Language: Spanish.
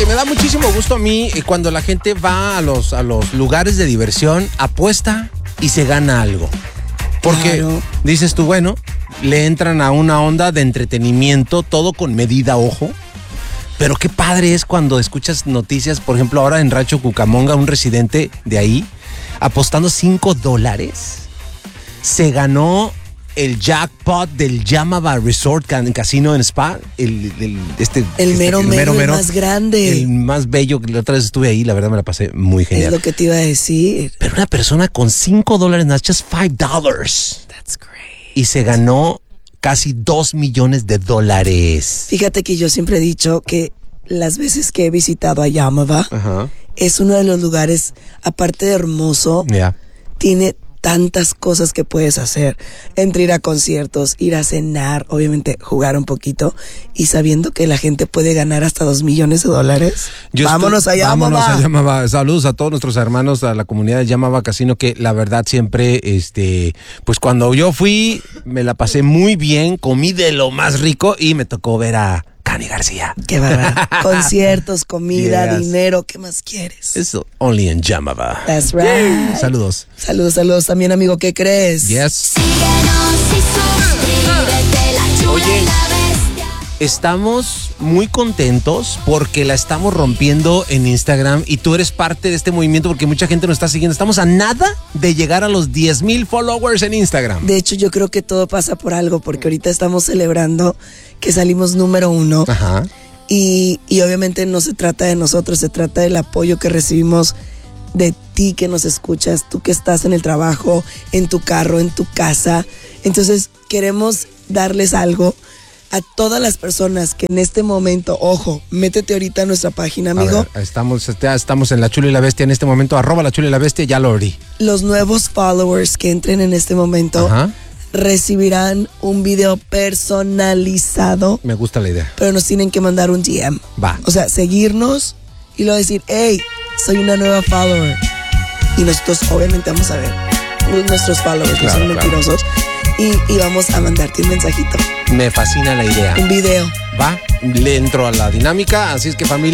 me da muchísimo gusto a mí cuando la gente va a los lugares de diversión, apuesta y se gana algo. Porque Claro. dices tú, bueno, le entran a una onda de entretenimiento, todo con medida, ojo. Pero qué padre es cuando escuchas noticias, por ejemplo, ahora en Rancho Cucamonga, un residente de ahí, apostando $5, se ganó el jackpot del Yamava Resort Casino en Spa, el mero, el más grande. el más bello. La otra vez estuve ahí, la verdad me la pasé muy genial. Es lo que te iba a decir. Pero una persona con $5, not just $5, That's great. y se ganó casi $2 millones. Fíjate que yo siempre he dicho que las veces que he visitado a Yamava, Ajá. es uno de los lugares, aparte de hermoso, Ya. tiene tantas cosas que puedes hacer, entre ir a conciertos, ir a cenar, obviamente jugar un poquito, y sabiendo que la gente puede ganar hasta $2 millones. Vámonos a Yamava. Vámonos a Yamava. Saludos a todos nuestros hermanos, a la comunidad de Yamava Casino, que la verdad siempre, pues cuando yo fui, me la pasé muy bien, comí de lo más rico y me tocó ver a Cani García. Qué bárbaro. Conciertos, comida, Yes. dinero, ¿qué más quieres? It's only in Yamava. That's right. Saludos. Saludos también, amigo, ¿qué crees? Yes. Síguenos y suscríbete, La Chula Oye. y la Bestia. Estamos muy contentos porque la estamos rompiendo en Instagram y tú eres parte de este movimiento porque mucha gente nos está siguiendo. Estamos a nada de llegar a los 10,000 followers en Instagram. De hecho, yo creo que todo pasa por algo, porque ahorita estamos celebrando que salimos número 1. Ajá. Y obviamente no se trata de nosotros, se trata del apoyo que recibimos de ti que nos escuchas, tú que estás en el trabajo, en tu carro, en tu casa. Entonces queremos darles algo a todas las personas que en este momento, ojo, métete ahorita a nuestra página, amigo. A ver, estamos en La Chula y la Bestia en este momento, @ La Chula y la Bestia, ya lo abrí. Los nuevos followers que entren en este momento Ajá. recibirán un video personalizado, Me gusta la idea. pero nos tienen que mandar un DM. Va. O sea, seguirnos y luego decir, hey, soy una nueva follower. Y nosotros obviamente vamos a ver nuestros followers, que Claro, son claro. mentirosos. Y vamos a mandarte un mensajito, Me fascina la idea. un video. Va, le entro a la dinámica, así es que familia.